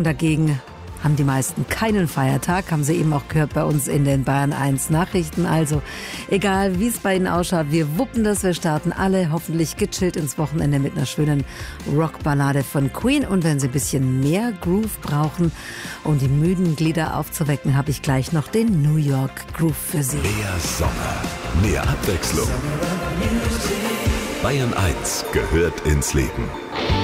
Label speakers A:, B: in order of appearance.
A: Franken dagegen haben die meisten keinen Feiertag, haben Sie eben auch gehört bei uns in den Bayern 1 Nachrichten. Also egal, wie es bei Ihnen ausschaut, wir wuppen das, wir starten alle hoffentlich gechillt ins Wochenende mit einer schönen Rockballade von Queen. Und wenn Sie ein bisschen mehr Groove brauchen, um die müden Glieder aufzuwecken, habe ich gleich noch den New York Groove für Sie.
B: Mehr Sommer, mehr Abwechslung. Bayern 1 gehört ins Leben.